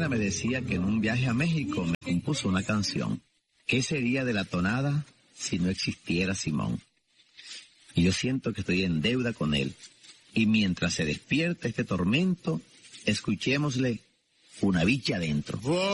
mañana me decía que en un viaje a México me compuso una canción. ¿Qué sería de la tonada si no existiera Simón? Y yo siento que estoy en deuda con él. Y mientras se despierta este tormento, escuchémosle una bicha adentro.